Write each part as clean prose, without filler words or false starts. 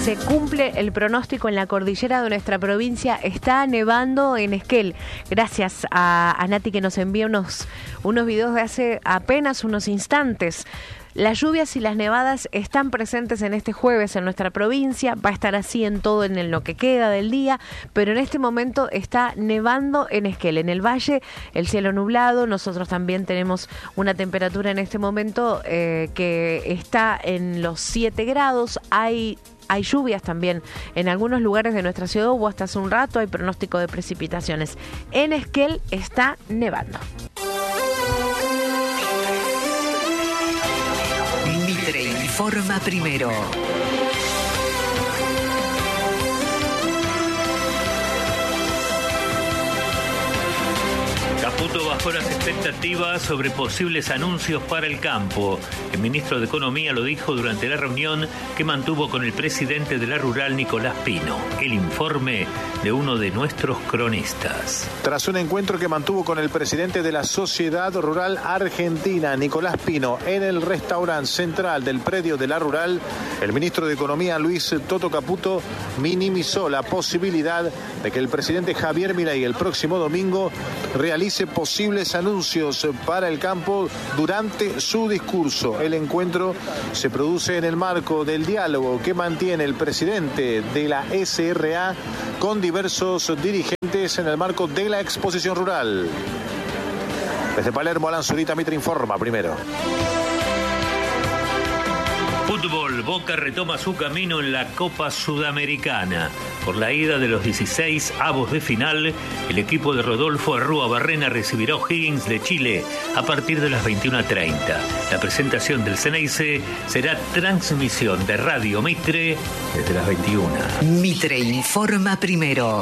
Se cumple el pronóstico en la cordillera de nuestra provincia. Está nevando en Esquel. Gracias a Nati que nos envía unos videos de hace apenas unos instantes. Las lluvias y las nevadas están presentes en este jueves en nuestra provincia. Va a estar así en todo en lo que queda del día, pero en este momento está nevando en Esquel. En el valle, el cielo nublado. Nosotros también tenemos una temperatura en este momento que está en los 7 grados. Hay lluvias también en algunos lugares de nuestra ciudad. Hubo hasta hace un rato, hay pronóstico de precipitaciones. En Esquel está nevando. Mitre informa primero. Caputo bajó las expectativas sobre posibles anuncios para el campo. El ministro de Economía lo dijo durante la reunión que mantuvo con el presidente de la Rural, Nicolás Pino. El informe de uno de nuestros cronistas. Tras un encuentro que mantuvo con el presidente de la Sociedad Rural Argentina, Nicolás Pino, en el restaurante central del predio de la Rural, el ministro de Economía, Luis Toto Caputo, minimizó la posibilidad de que el presidente Javier Milei el próximo domingo realice posibles anuncios para el campo durante su discurso. El encuentro se produce en el marco del diálogo que mantiene el presidente de la SRA con diversos dirigentes en el marco de la exposición rural. Desde Palermo, Alan Zurita, Mitre informa primero. Fútbol, Boca retoma su camino en la Copa Sudamericana. Por la ida de los 16 avos de final, el equipo de Rodolfo Arrúa-Barrena recibirá a O'Higgins de Chile a partir de las 21:30. La presentación del Ceneice será transmisión de Radio Mitre desde las 21. Mitre informa primero.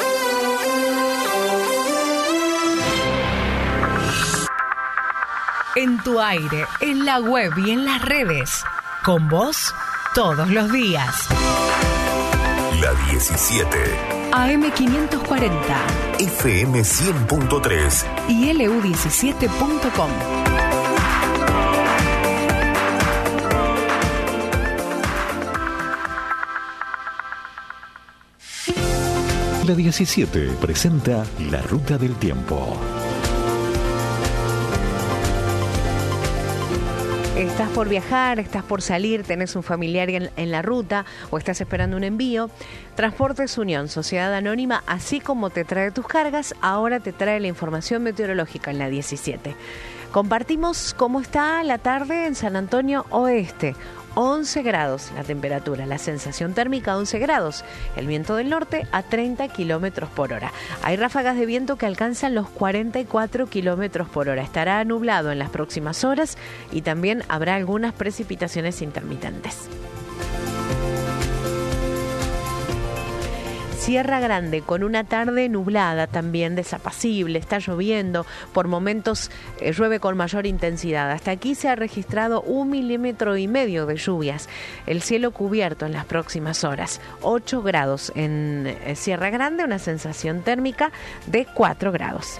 En tu aire, en la web y en las redes. Con vos, todos los días. La 17. AM540. FM 100.3. Y LU17.com. La 17 presenta La Ruta del Tiempo. Estás por viajar, estás por salir, tenés un familiar en la ruta o estás esperando un envío. Transportes Unión, Sociedad Anónima, así como te trae tus cargas, ahora te trae la información meteorológica en la 17. Compartimos cómo está la tarde en San Antonio Oeste. 11 grados la temperatura, la sensación térmica 11 grados, el viento del norte a 30 kilómetros por hora. Hay ráfagas de viento que alcanzan los 44 kilómetros por hora. Estará nublado en las próximas horas y también habrá algunas precipitaciones intermitentes. Sierra Grande con una tarde nublada también desapacible, está lloviendo, por momentos llueve con mayor intensidad. Hasta aquí se ha registrado 1,5 milímetros de lluvias. El cielo cubierto en las próximas horas. 8 grados en Sierra Grande, una sensación térmica de 4 grados.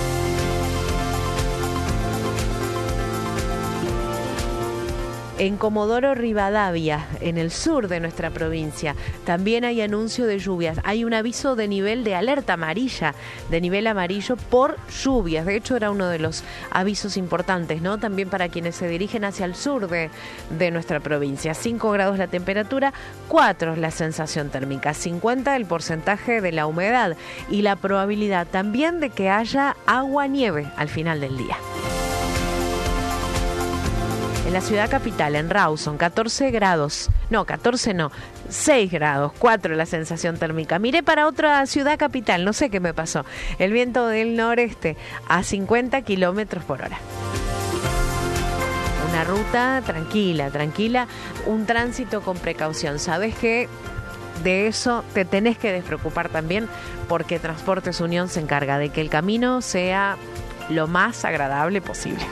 En Comodoro Rivadavia, en el sur de nuestra provincia, también hay anuncio de lluvias. Hay un aviso de nivel de alerta amarilla, de nivel amarillo por lluvias. De hecho, era uno de los avisos importantes, ¿no? También para quienes se dirigen hacia el sur de nuestra provincia. 5 grados la temperatura, 4 la sensación térmica, 50 el porcentaje de la humedad y la probabilidad también de que haya agua-nieve al final del día. En la ciudad capital, en Rawson, 6 grados, 4 la sensación térmica. Miré para otra ciudad capital, no sé qué me pasó. El viento del noreste a 50 kilómetros por hora. Una ruta tranquila, un tránsito con precaución. ¿Sabes qué? De eso te tenés que despreocupar también, porque Transportes Unión se encarga de que el camino sea lo más agradable posible.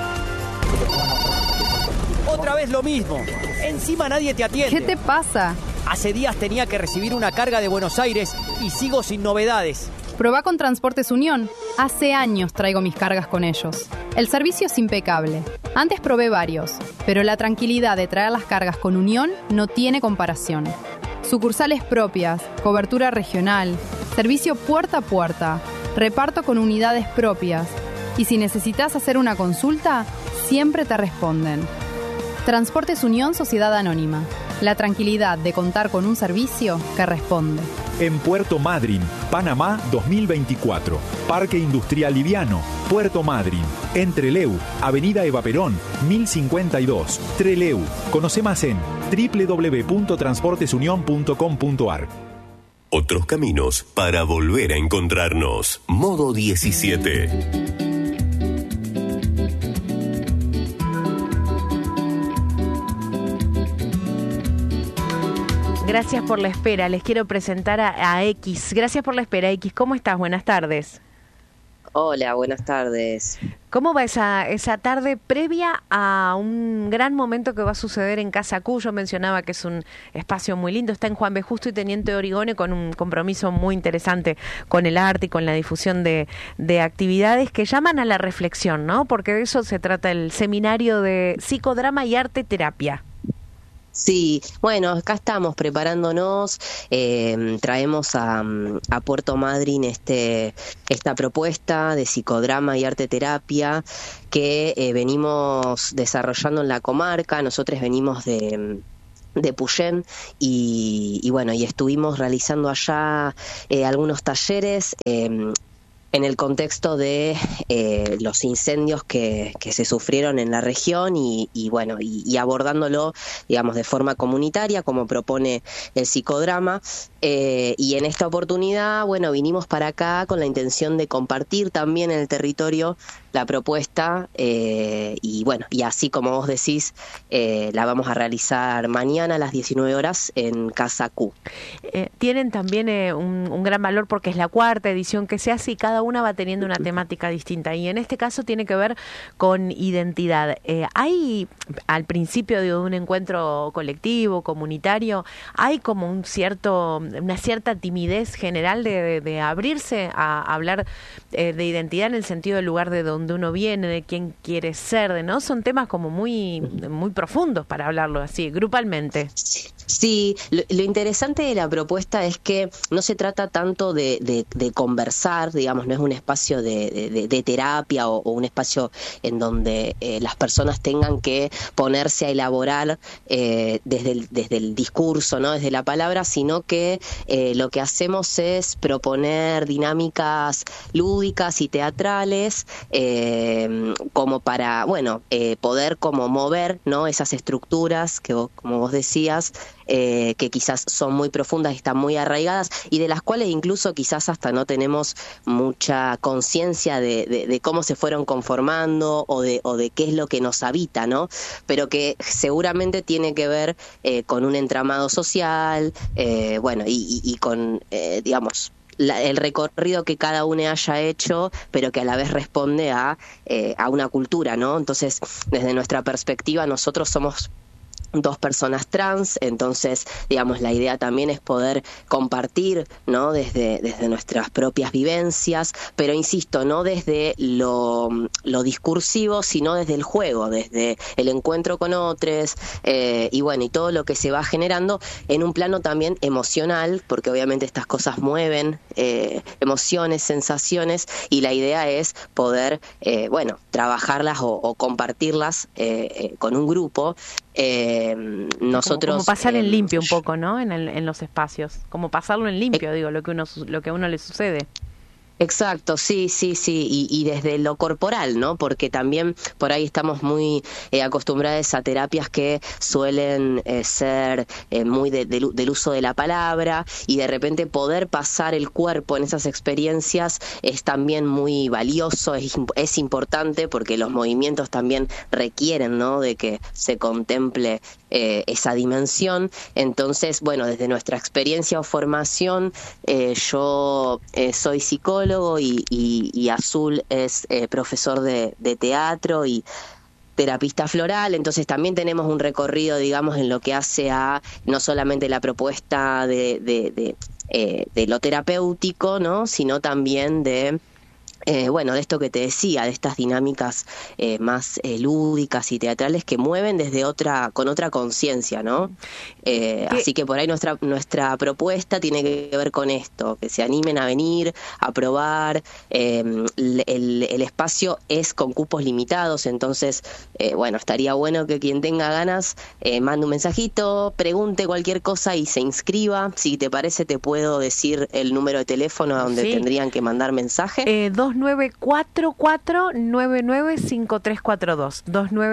Otra vez lo mismo. Encima nadie te atiende. ¿Qué te pasa? Hace días tenía que recibir una carga de Buenos Aires y sigo sin novedades. Probá con Transportes Unión. Hace años traigo mis cargas con ellos. El servicio es impecable. Antes probé varios, pero la tranquilidad de traer las cargas con Unión no tiene comparación. Sucursales propias, cobertura regional, servicio puerta a puerta, reparto con unidades propias. Y si necesitas hacer una consulta, siempre te responden. Transportes Unión Sociedad Anónima. La tranquilidad de contar con un servicio que responde. En Puerto Madryn, Panamá 2024. Parque Industrial Liviano, Puerto Madryn. En Trelew, Avenida Eva Perón, 1052. Trelew. Conoce más en www.transportesunion.com.ar. Otros caminos para volver a encontrarnos. Modo 17. Gracias por la espera. Les quiero presentar a X. Gracias por la espera, X. ¿Cómo estás? Buenas tardes. Hola, buenas tardes. ¿Cómo va esa tarde previa a un gran momento que va a suceder en Casa Q? Yo mencionaba que es un espacio muy lindo. Está en Juan B. Justo y Teniente Origone, con un compromiso muy interesante con el arte y con la difusión de actividades que llaman a la reflexión, ¿no? Porque de eso se trata el seminario de psicodrama y arte terapia. Sí, bueno, acá estamos preparándonos, traemos a Puerto Madryn esta propuesta de psicodrama y arte terapia que venimos desarrollando en la comarca. Nosotros venimos de Puyén y bueno, y estuvimos realizando allá algunos talleres en el contexto de los incendios que se sufrieron en la región y bueno, y abordándolo, digamos, de forma comunitaria, como propone el psicodrama. Y en esta oportunidad, bueno, vinimos para acá con la intención de compartir también en el territorio la propuesta y bueno, y así como vos decís, la vamos a realizar mañana a las 19 horas en Casa Q. Tienen también un gran valor porque es la cuarta edición que se hace y cada una va teniendo una temática distinta, y en este caso tiene que ver con identidad. Hay, al principio de un encuentro colectivo, comunitario, hay como una cierta timidez general de abrirse a hablar de identidad en el sentido del lugar de donde uno viene, de quién quiere ser, ¿no? Son temas como muy profundos para hablarlo así, grupalmente. Sí, lo interesante de la propuesta es que no se trata tanto de conversar, digamos, no es un espacio de terapia o un espacio en donde las personas tengan que ponerse a elaborar desde el discurso, ¿no? Desde la palabra, sino que lo que hacemos es proponer dinámicas lúdicas y teatrales como para, bueno, poder como mover, ¿no? Esas estructuras que como vos decías, que quizás son muy profundas y están muy arraigadas y de las cuales incluso quizás hasta no tenemos mucha conciencia de cómo se fueron conformando o de qué es lo que nos habita, ¿no? Pero que seguramente tiene que ver con un entramado social, bueno, y con, digamos, el recorrido que cada uno haya hecho, pero que a la vez responde a una cultura, ¿no? Entonces, desde nuestra perspectiva, nosotros somos 2 personas trans, entonces, digamos, la idea también es poder compartir, ¿no? Desde nuestras propias vivencias, pero insisto, no desde lo discursivo, sino desde el juego, desde el encuentro con otros, y bueno, y todo lo que se va generando en un plano también emocional, porque obviamente estas cosas mueven emociones, sensaciones, y la idea es poder, bueno, trabajarlas o compartirlas con un grupo. Nosotros como pasar en limpio un poco, ¿no? En los espacios, como pasarlo en limpio, digo, lo que a uno le sucede. Exacto, sí, y desde lo corporal, ¿no? Porque también por ahí estamos muy acostumbrados a terapias que suelen ser muy del uso de la palabra, y de repente poder pasar el cuerpo en esas experiencias es también muy valioso, es importante, porque los movimientos también requieren, ¿no? De que se contemple esa dimensión. Entonces, bueno, desde nuestra experiencia o formación, yo soy psicólogo y Azul es profesor de teatro y terapista floral, entonces también tenemos un recorrido, digamos, en lo que hace a no solamente la propuesta de lo terapéutico, ¿no? Sino también de bueno, de esto que te decía, de estas dinámicas más lúdicas y teatrales que mueven con otra conciencia, ¿no? Así que por ahí nuestra propuesta tiene que ver con esto, que se animen a venir, a probar. El espacio es con cupos limitados, entonces, bueno, estaría bueno que quien tenga ganas mande un mensajito, pregunte cualquier cosa y se inscriba. Si te parece, te puedo decir el número de teléfono a donde tendrían que mandar mensaje. 2944-995342.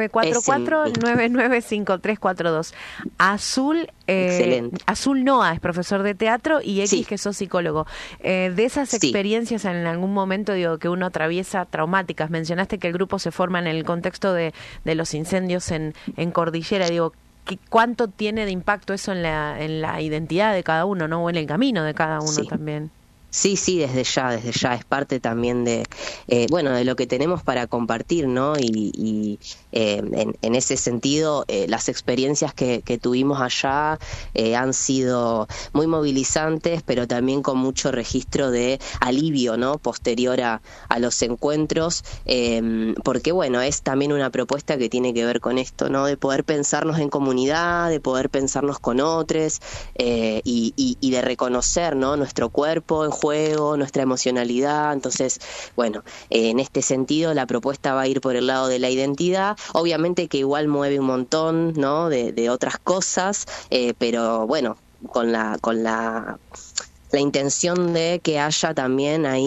2944-995342. Azul, Azul Noa es profesor de teatro y X que sos psicólogo. De esas experiencias en algún momento, digo, que uno atraviesa traumáticas, mencionaste que el grupo se forma en el contexto de los incendios en Cordillera, digo, ¿cuánto tiene de impacto eso en la identidad de cada uno, ¿no? O en el camino de cada uno también? Sí, desde ya es parte también de bueno, de lo que tenemos para compartir, ¿no? Y en ese sentido las experiencias que tuvimos allá han sido muy movilizantes, pero también con mucho registro de alivio, ¿no? Posterior a los encuentros, porque bueno, es también una propuesta que tiene que ver con esto, ¿no? De poder pensarnos en comunidad, de poder pensarnos con otros y de reconocer, ¿no? Nuestro cuerpo en juego, nuestra emocionalidad. Entonces, bueno, en este sentido la propuesta va a ir por el lado de la identidad, obviamente que igual mueve un montón, ¿no? de otras cosas, pero bueno, con la intención de que haya también ahí